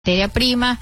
materia prima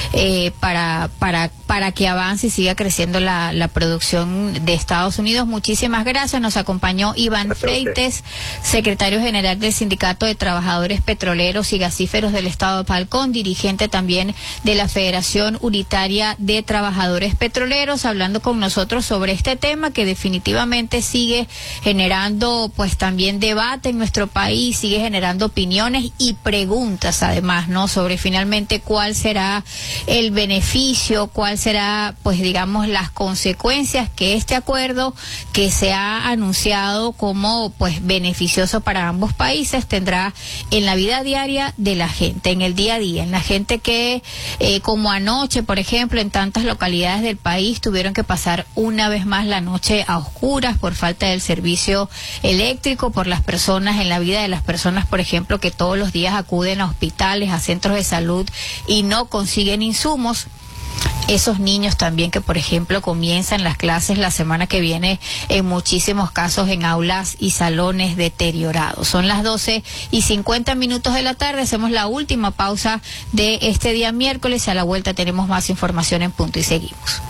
para que avance y siga creciendo la producción de Estados Unidos. Muchísimas gracias. Nos acompañó Iván Freites, secretario general del Sindicato de Trabajadores Petroleros y Gasíferos del Estado de Falcón, dirigente también de la Federación Unitaria de Trabajadores Petroleros, hablando con nosotros sobre este tema que definitivamente sigue generando pues también debate en nuestro país, sigue generando opiniones y preguntas además, ¿no? Sobre finalmente cuál será el beneficio, cuál será, pues digamos, las consecuencias que este acuerdo que se ha anunciado como pues beneficioso para ambos países tendrá en la vida diaria de la gente, en el día a día, en la gente que como anoche, por ejemplo, en tantas localidades del país tuvieron que pasar una vez más la noche a oscuras por falta del servicio eléctrico, por las personas, en la vida de las personas, por ejemplo, que todos los días acuden a hospitales, a centros de salud y no consiguen insumos. Esos niños también que, por ejemplo, comienzan las clases la semana que viene, en muchísimos casos en aulas y salones deteriorados. Son las 12:50 de la tarde, hacemos la última pausa de este día miércoles. A la vuelta tenemos más información en Punto y Seguimos.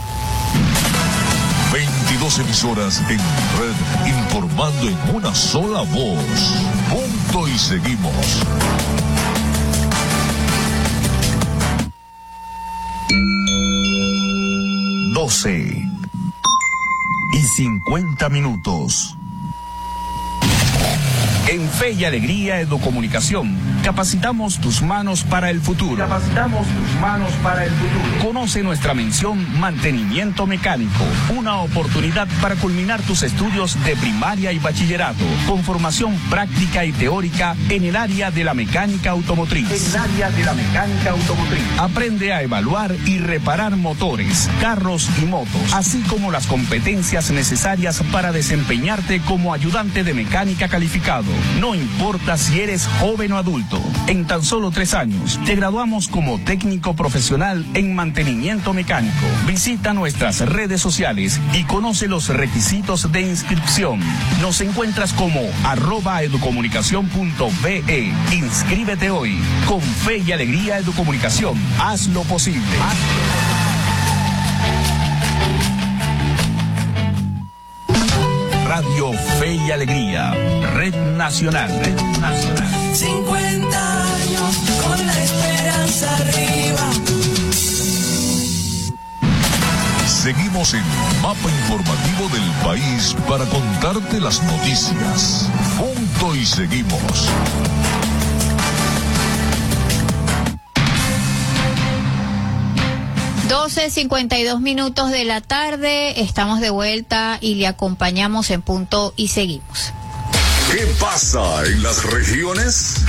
22 emisoras en red, informando en una sola voz. Punto y Seguimos. 12:50. En Fe y Alegría Educomunicación, capacitamos tus manos para el futuro. Conoce nuestra mención Mantenimiento Mecánico, una oportunidad para culminar tus estudios de primaria y bachillerato, con formación práctica y teórica en el área de la mecánica automotriz. Aprende a evaluar y reparar motores, carros y motos, así como las competencias necesarias para desempeñarte como ayudante de mecánica calificado. No importa si eres joven o adulto, en tan solo 3 años te graduamos como técnico profesional en mantenimiento mecánico. Visita nuestras redes sociales y conoce los requisitos de inscripción. Nos encuentras como @educomunicacion.be. Inscríbete hoy. Con Fe y Alegría Educomunicación, haz lo posible. Radio Fe y Alegría, Red Nacional. 50 años con la esperanza arriba. Seguimos en Mapa Informativo del País para contarte las noticias. Punto y Seguimos. $12:52 de la tarde, estamos de vuelta y le acompañamos en Punto y Seguimos. ¿Qué pasa en las regiones?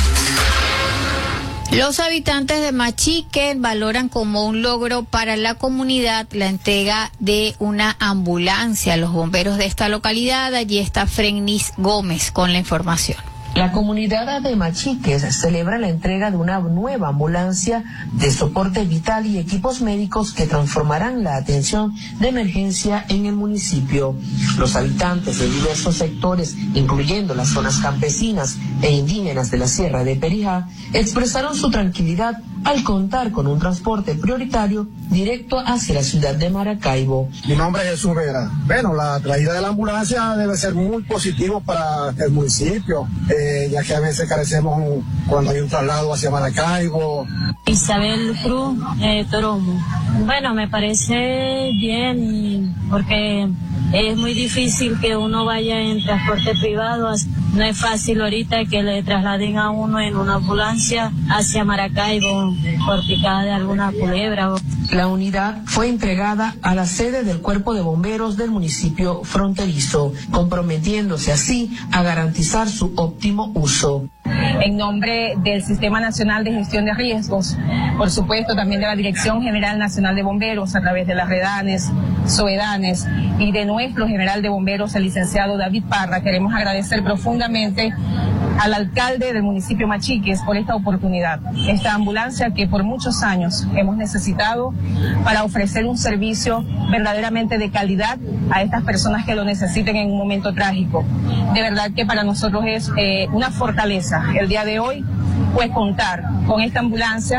Los habitantes de Machique valoran como un logro para la comunidad la entrega de una ambulancia a los bomberos de esta localidad. Allí está Frennis Gómez con la información. La comunidad de Machiques celebra la entrega de una nueva ambulancia de soporte vital y equipos médicos que transformarán la atención de emergencia en el municipio. Los habitantes de diversos sectores, incluyendo las zonas campesinas e indígenas de la Sierra de Perijá, expresaron su tranquilidad al contar con un transporte prioritario directo hacia la ciudad de Maracaibo. Mi nombre es Jesús Vera. Bueno, la traída de la ambulancia debe ser muy positivo para el municipio, ya que a veces carecemos cuando hay un traslado hacia Maracaibo. Isabel Cruz, Toromo. Bueno, me parece bien porque es muy difícil que uno vaya en transporte privado. No es fácil ahorita que le trasladen a uno en una ambulancia hacia Maracaibo por picada de alguna culebra. La unidad fue entregada a la sede del Cuerpo de Bomberos del municipio fronterizo, comprometiéndose así a garantizar su óptimo uso. En nombre del Sistema Nacional de Gestión de Riesgos, por supuesto también de la Dirección General Nacional de Bomberos a través de las REDANES, SOEDANES y de nuestro general de bomberos, el licenciado David Parra, queremos agradecer profundamente al alcalde del municipio Machiques por esta oportunidad, esta ambulancia que por muchos años hemos necesitado para ofrecer un servicio verdaderamente de calidad a estas personas que lo necesiten en un momento trágico. De verdad que para nosotros es una fortaleza el día de hoy, pues contar con esta ambulancia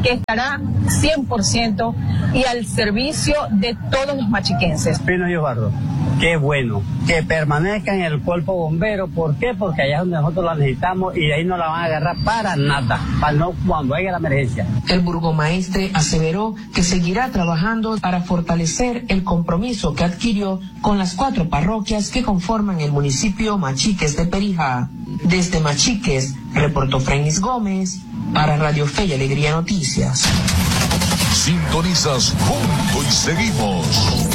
que estará 100% y al servicio de todos los machiquenses. Pino y Osvaldo, qué bueno que permanezca en el cuerpo bombero. ¿Por qué? Porque allá es donde nosotros la necesitamos y de ahí no la van a agarrar para nada, para no cuando haya la emergencia. El burgomaestre aseveró que seguirá trabajando para fortalecer el compromiso que adquirió con las 4 parroquias que conforman el municipio Machiques de Perijá. Desde Machiques, reportó Frenis Gómez para Radio Fe y Alegría Noticias. Sintonizas Juntos y Seguimos.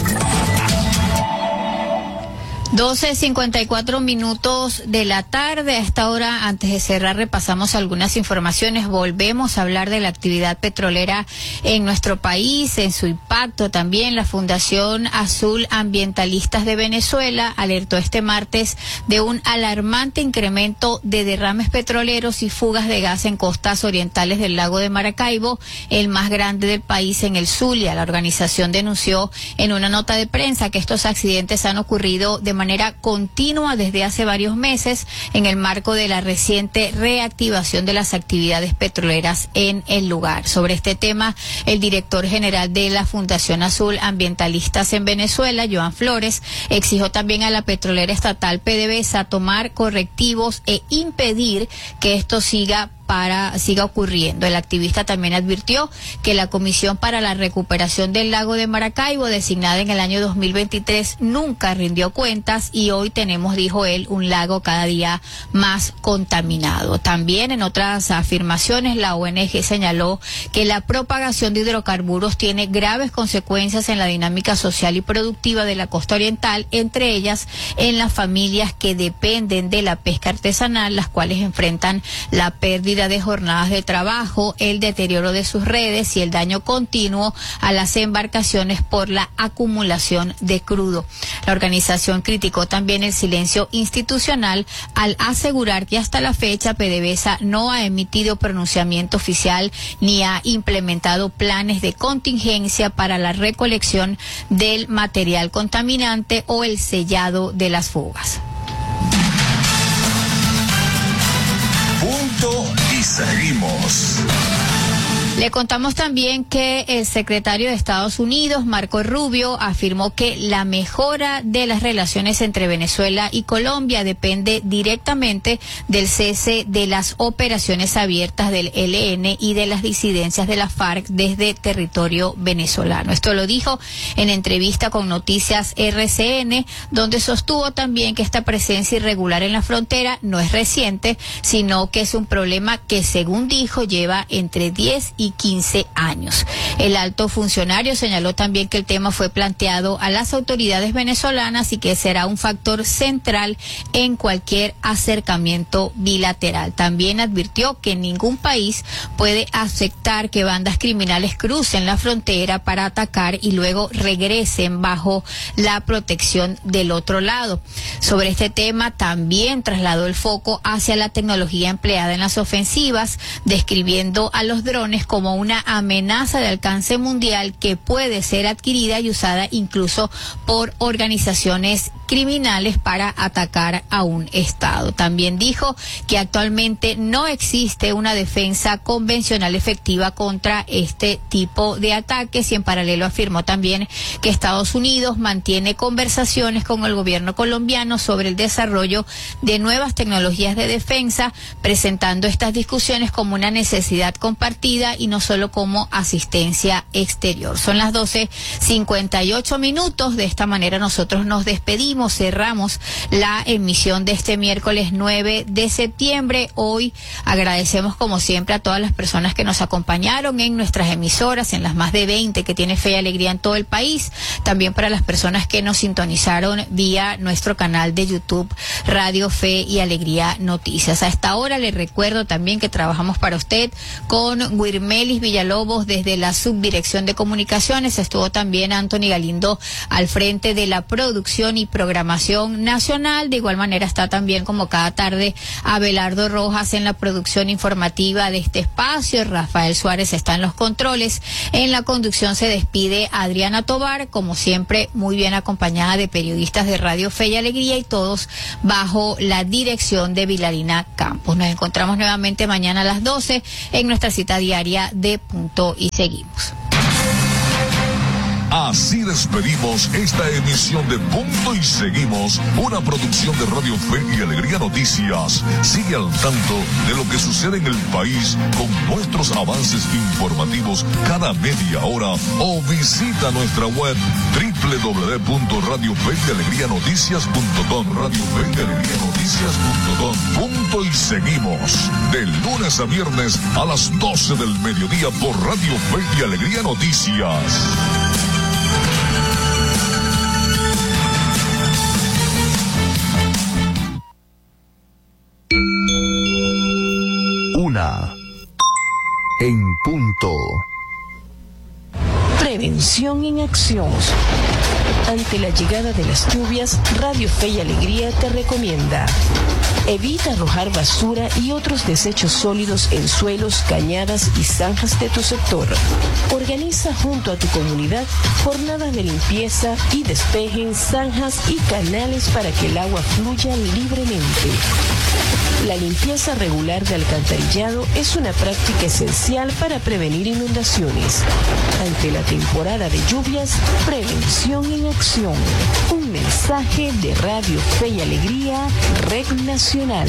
12:54 de la tarde. A esta hora, antes de cerrar, repasamos algunas informaciones. Volvemos a hablar de la actividad petrolera en nuestro país, en su impacto también. La Fundación Azul Ambientalistas de Venezuela alertó este martes de un alarmante incremento de derrames petroleros y fugas de gas en costas orientales del lago de Maracaibo, el más grande del país en el Zulia. La organización denunció en una nota de prensa que estos accidentes han ocurrido de manera continua desde hace varios meses en el marco de la reciente reactivación de las actividades petroleras en el lugar. Sobre este tema, el director general de la Fundación Azul Ambientalistas en Venezuela, Joan Flores, exigió también a la petrolera estatal PDVSA tomar correctivos e impedir que esto siga ocurriendo. El activista también advirtió que la Comisión para la Recuperación del Lago de Maracaibo, designada en el año 2023, nunca rindió cuentas y hoy tenemos, dijo él, un lago cada día más contaminado. También en otras afirmaciones, la ONG señaló que la propagación de hidrocarburos tiene graves consecuencias en la dinámica social y productiva de la costa oriental, entre ellas en las familias que dependen de la pesca artesanal, las cuales enfrentan la pérdida de jornadas de trabajo, el deterioro de sus redes y el daño continuo a las embarcaciones por la acumulación de crudo. La organización criticó también el silencio institucional al asegurar que hasta la fecha PDVSA no ha emitido pronunciamiento oficial ni ha implementado planes de contingencia para la recolección del material contaminante o el sellado de las fugas. Punto y seguimos. Le contamos también que el secretario de Estados Unidos, Marco Rubio, afirmó que la mejora de las relaciones entre Venezuela y Colombia depende directamente del cese de las operaciones abiertas del ELN y de las disidencias de la FARC desde territorio venezolano. Esto lo dijo en entrevista con Noticias RCN, donde sostuvo también que esta presencia irregular en la frontera no es reciente, sino que es un problema que, según dijo, lleva entre 10 y 15 años. El alto funcionario señaló también que el tema fue planteado a las autoridades venezolanas y que será un factor central en cualquier acercamiento bilateral. También advirtió que ningún país puede aceptar que bandas criminales crucen la frontera para atacar y luego regresen bajo la protección del otro lado. Sobre este tema también trasladó el foco hacia la tecnología empleada en las ofensivas, describiendo a los drones como una amenaza de alcance mundial que puede ser adquirida y usada incluso por organizaciones criminales para atacar a un Estado. También dijo que actualmente no existe una defensa convencional efectiva contra este tipo de ataques y en paralelo afirmó también que Estados Unidos mantiene conversaciones con el gobierno colombiano sobre el desarrollo de nuevas tecnologías de defensa, presentando estas discusiones como una necesidad compartida y no solo como asistencia exterior. Son las 12:58. De esta manera nosotros nos despedimos, cerramos la emisión de este miércoles 9 de septiembre. Hoy agradecemos como siempre a todas las personas que nos acompañaron en nuestras emisoras, en las más de 20 que tiene Fe y Alegría en todo el país. También para las personas que nos sintonizaron vía nuestro canal de YouTube Radio Fe y Alegría Noticias. A esta hora le recuerdo también que trabajamos para usted con Guirmelis Villalobos desde la Subdirección de Comunicaciones. Estuvo también Anthony Galindo al frente de la producción y programación programación nacional. De igual manera está también, como cada tarde, Abelardo Rojas en la producción informativa de este espacio. Rafael Suárez está en los controles. En la conducción se despide Adriana Tobar, como siempre muy bien acompañada de periodistas de Radio Fe y Alegría, y todos bajo la dirección de Vilarina Campos. Nos encontramos nuevamente mañana a las 12 en nuestra cita diaria de Punto y Seguimos. Así despedimos esta emisión de Punto y Seguimos, una producción de Radio Fe y Alegría Noticias. Sigue al tanto de lo que sucede en el país con nuestros avances informativos cada media hora o visita nuestra web www.radiofeyalegrianoticias.com. radiofeyalegrianoticias.com. Punto y Seguimos, de lunes a viernes a las 12 del mediodía por Radio Fe y Alegría Noticias. En punto. Prevención en acción. Ante la llegada de las lluvias, Radio Fe y Alegría te recomienda: evita arrojar basura y otros desechos sólidos en suelos, cañadas y zanjas de tu sector. Organiza junto a tu comunidad jornadas de limpieza y despejen zanjas y canales para que el agua fluya libremente. La limpieza regular de alcantarillado es una práctica esencial para prevenir inundaciones. Ante la temporada de lluvias, prevención en acción. Un mensaje de Radio Fe y Alegría, Red Nacional.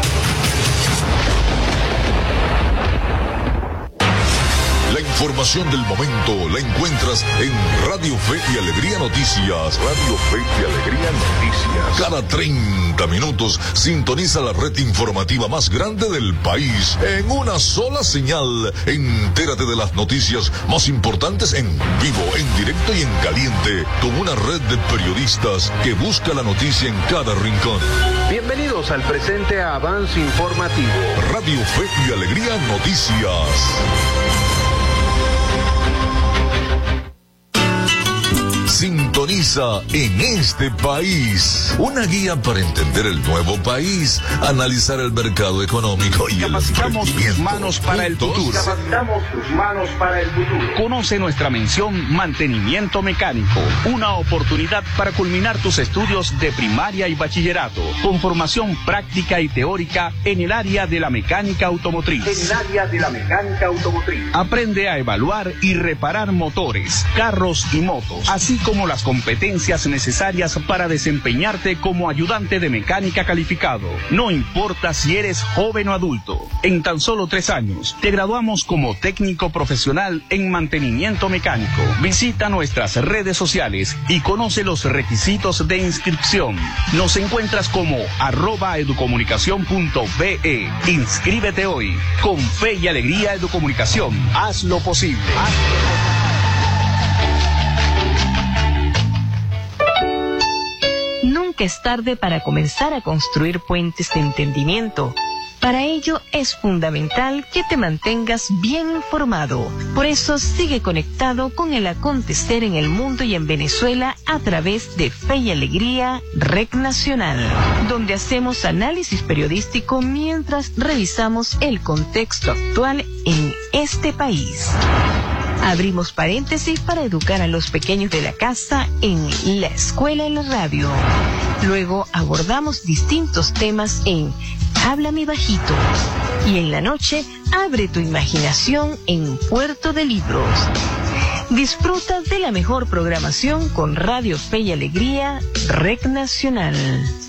La información del momento la encuentras en Radio Fe y Alegría Noticias. Radio Fe y Alegría Noticias. Cada 30 minutos sintoniza la red informativa más grande del país en una sola señal. Entérate de las noticias más importantes en vivo, en directo y en caliente, con una red de periodistas que busca la noticia en cada rincón. Bienvenidos al presente avance informativo. Radio Fe y Alegría Noticias. Sintoniza En este País, una guía para entender el nuevo país, analizar el mercado económico y Capacitamos el tus manos para el futuro. Capacitamos tus manos para el futuro. Conoce nuestra mención Mantenimiento Mecánico, una oportunidad para culminar tus estudios de primaria y bachillerato, con formación práctica y teórica en el área de la mecánica automotriz. Aprende a evaluar y reparar motores, carros y motos, así como las competencias necesarias para desempeñarte como ayudante de mecánica calificado. No importa si eres joven o adulto, en tan solo 3 años te graduamos como técnico profesional en mantenimiento mecánico. Visita nuestras redes sociales y conoce los requisitos de inscripción. Nos encuentras como @educomunicacion.be. Inscríbete hoy. Con Fe y Alegría Educomunicación. Haz lo posible. Nunca es tarde para comenzar a construir puentes de entendimiento. Para ello es fundamental que te mantengas bien informado. Por eso sigue conectado con el acontecer en el mundo y en Venezuela a través de Fe y Alegría, Red Nacional, donde hacemos análisis periodístico mientras revisamos el contexto actual en este país. Abrimos paréntesis para educar a los pequeños de la casa en La Escuela en la Radio. Luego abordamos distintos temas en Háblame Bajito. Y en la noche, abre tu imaginación en Puerto de Libros. Disfruta de la mejor programación con Radio Fe y Alegría, Red Nacional.